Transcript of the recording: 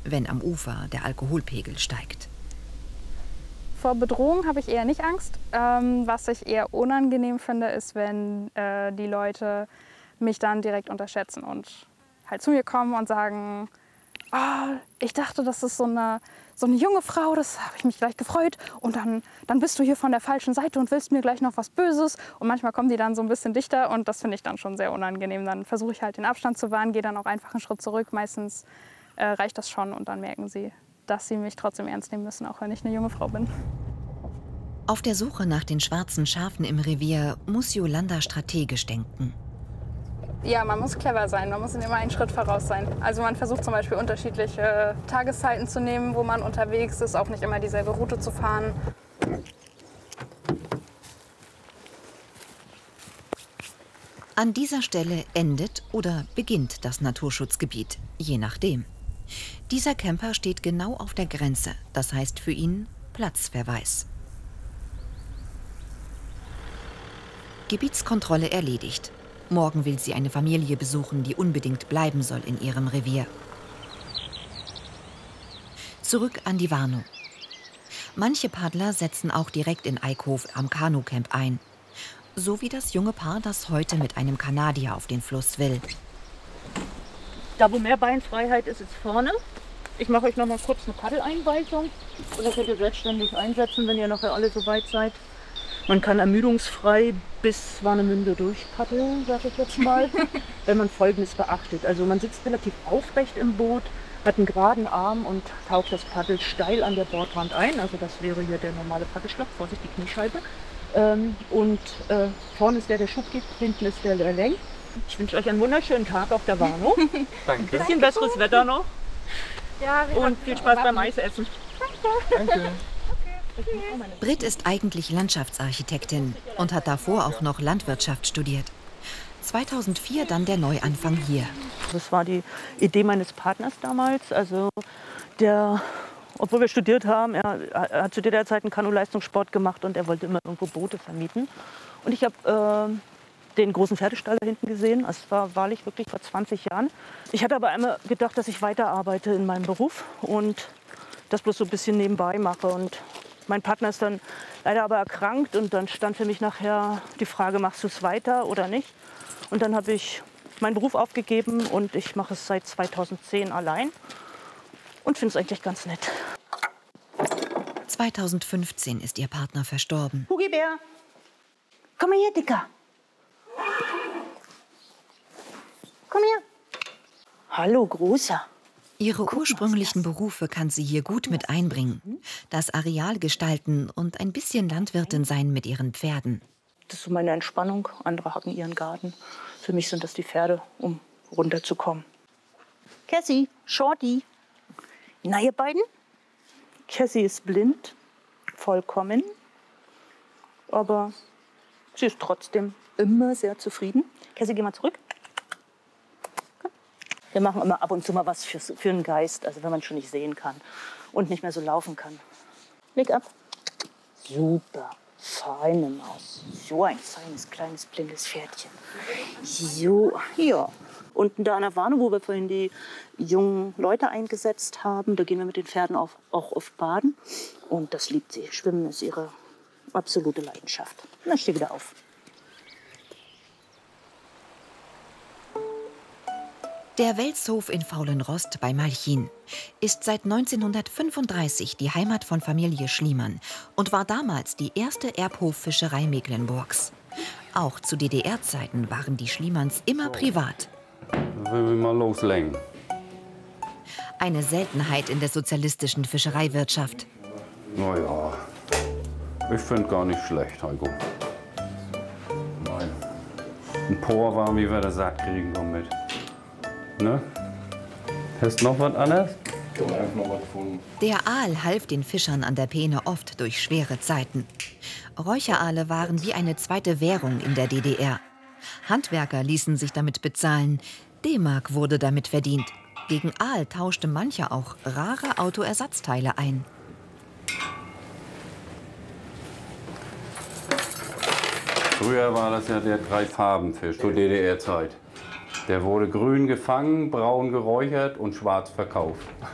wenn am Ufer der Alkoholpegel steigt. Vor Bedrohung habe ich eher nicht Angst. Was ich eher unangenehm finde, ist, wenn die Leute mich dann direkt unterschätzen und halt zu mir kommen und sagen, oh, ich dachte, das ist so eine junge Frau, das habe ich mich gleich gefreut. Und dann bist du hier von der falschen Seite und willst mir gleich noch was Böses. Und manchmal kommen die dann so ein bisschen dichter und das finde ich dann schon sehr unangenehm. Dann versuche ich halt den Abstand zu wahren, gehe dann auch einfach einen Schritt zurück. Meistens reicht das schon und dann merken sie, dass sie mich trotzdem ernst nehmen müssen, auch wenn ich eine junge Frau bin. Auf der Suche nach den schwarzen Schafen im Revier muss Yolanda strategisch denken. Ja, man muss clever sein, man muss immer einen Schritt voraus sein. Also man versucht zum Beispiel unterschiedliche Tageszeiten zu nehmen, wo man unterwegs ist, auch nicht immer dieselbe Route zu fahren. An dieser Stelle endet oder beginnt das Naturschutzgebiet, je nachdem. Dieser Camper steht genau auf der Grenze, das heißt für ihn Platzverweis. Gebietskontrolle erledigt. Morgen will sie eine Familie besuchen, die unbedingt bleiben soll in ihrem Revier. Zurück an die Warnow. Manche Paddler setzen auch direkt in Eickhof am Kanucamp ein. So wie das junge Paar, das heute mit einem Kanadier auf den Fluss will. Da, wo mehr Beinfreiheit ist, ist vorne. Ich mache euch noch mal kurz eine Paddeleinweisung. Oder könnt ihr selbstständig einsetzen, wenn ihr nachher alle so weit seid. Man kann ermüdungsfrei bis Warnemünde durchpaddeln, sage ich jetzt mal, wenn man Folgendes beachtet. Also man sitzt relativ aufrecht im Boot, hat einen geraden Arm und taucht das Paddel steil an der Bordwand ein. Also das wäre hier der normale Paddelschlag, Vorsicht, die Kniescheibe. Vorne ist der Schub gibt, hinten ist der lenkt. Ich wünsche euch einen wunderschönen Tag auf der Warnow. Danke. Ein bisschen besseres Wetter noch. Ja, und viel Spaß beim Eisessen. Danke. Britt ist eigentlich Landschaftsarchitektin und hat davor auch noch Landwirtschaft studiert. 2004 dann der Neuanfang hier. Das war die Idee meines Partners damals. Also obwohl wir studiert haben, er hat zu der Zeit einen Kanu-Leistungssport gemacht und er wollte immer irgendwo Boote vermieten. Und ich habe den großen Pferdestall da hinten gesehen. Das war wahrlich wirklich vor 20 Jahren. Ich hatte aber einmal gedacht, dass ich weiterarbeite in meinem Beruf und das bloß so ein bisschen nebenbei mache. Und mein Partner ist dann leider aber erkrankt und dann stand für mich nachher die Frage, machst du es weiter oder nicht? Und dann habe ich meinen Beruf aufgegeben und ich mache es seit 2010 allein und finde es eigentlich ganz nett. 2015 ist ihr Partner verstorben. Hugibär, komm mal her, Dicker. Komm her. Hallo, Großer. Ihre ursprünglichen Berufe kann sie hier gut mit einbringen. Das Areal gestalten und ein bisschen Landwirtin sein mit ihren Pferden. Das ist so meine Entspannung. Andere hacken ihren Garten. Für mich sind das die Pferde, um runterzukommen. Cassie, Shorty. Na, ihr beiden? Cassie ist blind, vollkommen. Aber sie ist trotzdem immer sehr zufrieden. Cassie, geh mal zurück. Wir machen immer ab und zu mal was für den Geist, also wenn man schon nicht sehen kann und nicht mehr so laufen kann. Leg ab. Super, feine Maus. So ein feines, kleines, blindes Pferdchen. So, ja. Unten da an der Warnow, wo wir vorhin die jungen Leute eingesetzt haben, da gehen wir mit den Pferden auch oft baden. Und das liebt sie. Schwimmen ist ihre absolute Leidenschaft. Und dann steh wieder auf. Der Welshof in Faulenrost bei Malchin ist seit 1935 die Heimat von Familie Schliemann und war damals die erste Erbhoffischerei Mecklenburgs. Auch zu DDR-Zeiten waren die Schliemanns immer privat. Dann will ich mal loslegen. Eine Seltenheit in der sozialistischen Fischereiwirtschaft. Naja, ich finde gar nicht schlecht, Heiko. Nein. Ein Porwarm, wie wir das satt kriegen, komm mit. Ne? Hast du noch was anderes? Ich habe einfach noch was gefunden. Der Aal half den Fischern an der Peene oft durch schwere Zeiten. Räucheraale waren wie eine zweite Währung in der DDR. Handwerker ließen sich damit bezahlen. D-Mark wurde damit verdient. Gegen Aal tauschte mancher auch rare Autoersatzteile ein. Früher war das ja der Drei-Farben-Fisch zur DDR-Zeit. Der wurde grün gefangen, braun geräuchert und schwarz verkauft.